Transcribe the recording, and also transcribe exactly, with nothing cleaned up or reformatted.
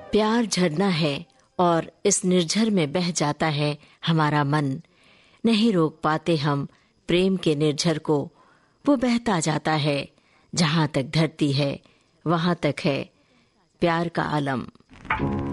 प्यार झरना है और इस निर्झर में बह जाता है हमारा मन। नहीं रोक पाते हम प्रेम के निर्झर को, वो बहता जाता है। जहाँ तक धरती है वहाँ तक है प्यार का आलम।